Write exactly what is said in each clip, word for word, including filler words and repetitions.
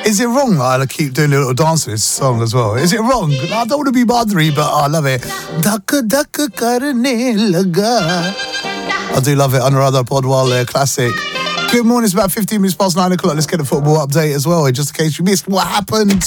Is it wrong that I keep doing a little dance to this song as well? Is it wrong? I don't want to be bothery, but I love it. Daka daka karne laga. I do love it. Anuradha Podwal, classic. Good morning, it's about fifteen minutes past nine o'clock. Let's get a football update as well, just in case you missed what happened.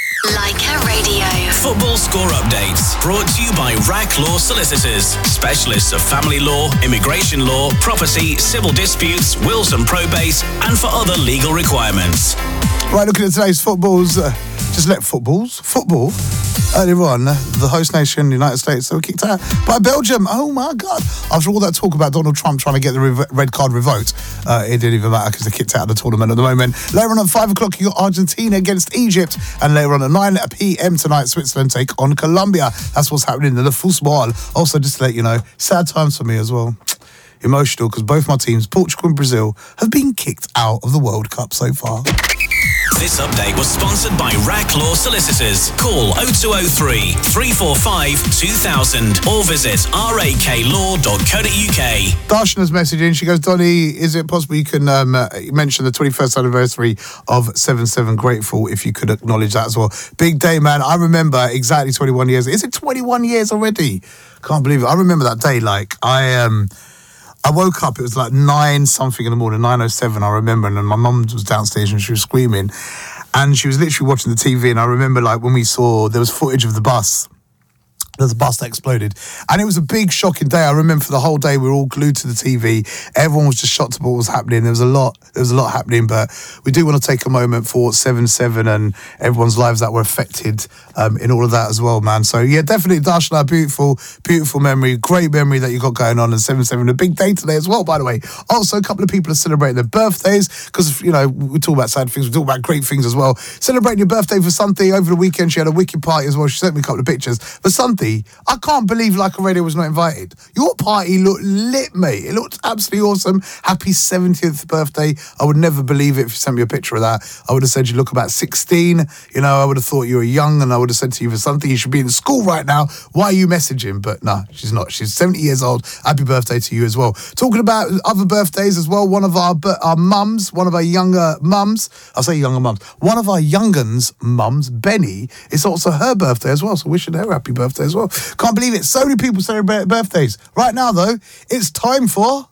Leica Radio. Football score updates brought to you by Rack Law Solicitors, specialists of family law, immigration law, property, civil disputes, wills and probate, and for other legal requirements. Right, looking at today's footballs, uh, just let footballs, football. Earlier on, the host nation, the United States, they were kicked out by Belgium. Oh my God. After all that talk about Donald Trump trying to get the re- red card revoked, uh, it didn't even matter because they're kicked out of the tournament at the moment. Later on at five o'clock, you got Argentina against Egypt. And later on at nine p.m. tonight, Switzerland take on Colombia. That's what's happening in the football. Also, just to let you know, sad times for me as well. Emotional because both my teams, Portugal and Brazil, have been kicked out of the World Cup so far. This update was sponsored by Rack Law Solicitors. Call oh two oh three, three four five, two thousand or visit raklaw dot co dot uk. Darshana's messaging. She goes, Donny, is it possible you can um, uh, mention the twenty-first anniversary of seven seven Grateful, if you could acknowledge that as well? Big day, man. I remember exactly twenty-one years. Is it twenty-one years already? Can't believe it. I remember that day. Like, I... um. I woke up, it was like nine something in the morning, nine oh seven, I remember, and my mum was downstairs and she was screaming. And she was literally watching the T V, and I remember like when we saw, there was footage of the bus. There's a bus that exploded. And it was a big, shocking day. I remember for the whole day, we were all glued to the T V. Everyone was just shocked at what was happening. There was a lot, there was a lot happening, but we do want to take a moment for seven seven and everyone's lives that were affected um, in all of that as well, man. So, yeah, definitely, Darshana, beautiful, beautiful memory. Great memory that you got going on in seven seven. A big day today as well, by the way. Also, a couple of people are celebrating their birthdays because, you know, we talk about sad things, we talk about great things as well. Celebrating your birthday for Santi over the weekend. She had a wicked party as well. She sent me a couple of pictures. But Santi, I can't believe Leica Radio was not invited. Your party looked lit, mate. It looked absolutely awesome. Happy seventieth birthday. I would never believe it if you sent me a picture of that. I would have said you look about sixteen. You know, I would have thought you were young, and I would have said to you for something, you should be in school right now. Why are you messaging? But no, she's not. She's seventy years old. Happy birthday to you as well. Talking about other birthdays as well, one of our our mums, one of our younger mums, I'll say younger mums, one of our younguns' mums, Benny, it's also her birthday as well. So wishing her happy birthday as well. Can't believe it. So many people celebrate birthdays. Right now, though, it's time for...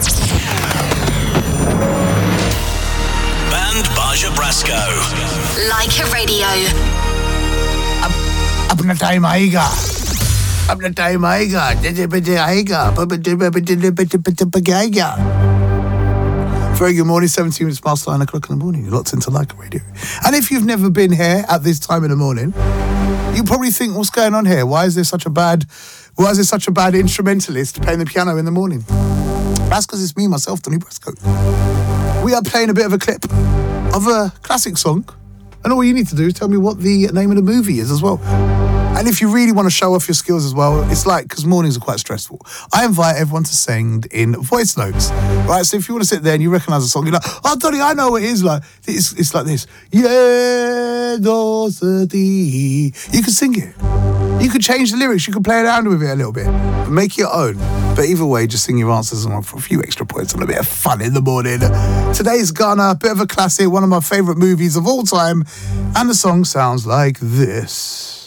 Band Baja Brasco. Leica Radio. Up in the time, Aiga. Up in the time, Aiga. Very good morning, seventeen minutes past nine o'clock in the morning. You're locked into Leica Radio. And if you've never been here at this time in the morning, you probably think, what's going on here? Why is there such a bad, why is there such a bad instrumentalist playing the piano in the morning? That's because it's me, myself, Donny Brasco. We are playing a bit of a clip of a classic song, and all you need to do is tell me what the name of the movie is as well. And if you really want to show off your skills as well, it's like, because mornings are quite stressful, I invite everyone to send in voice notes, right? So if you want to sit there and you recognise a song, you're like, oh, Donny, I know what it is. Like, it's, it's like this. Yeah, Dorothy. You can sing it. You could change the lyrics. You could play around with it a little bit. Make your own. But either way, just sing your answers on for a few extra points and a bit of fun in the morning. Today's Ghana, a bit of a classic, one of my favourite movies of all time. And the song sounds like this.